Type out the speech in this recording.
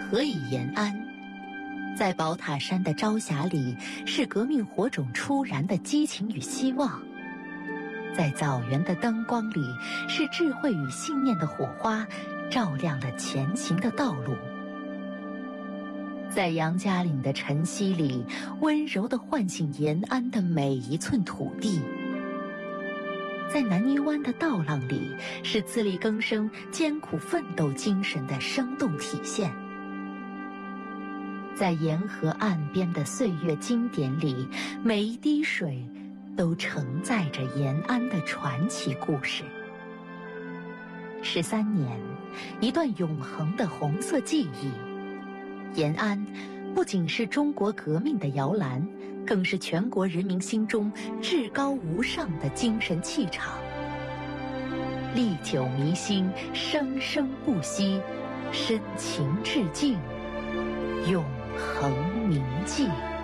何以延安？在宝塔山的朝霞里，是革命火种初燃的激情与希望；在枣园的灯光里，是智慧与信念的火花，照亮了前行的道路；在杨家岭的晨曦里，温柔地唤醒延安的每一寸土地；在南泥湾的道浪里，是自力更生、艰苦奋斗精神的生动体现；在沿河岸边的岁月经典里，每一滴水都承载着延安的传奇故事。13年，一段永恒的红色记忆。延安不仅是中国革命的摇篮，更是全国人民心中至高无上的精神气场。历久弥新，生生不息，深情致敬，永恒铭记。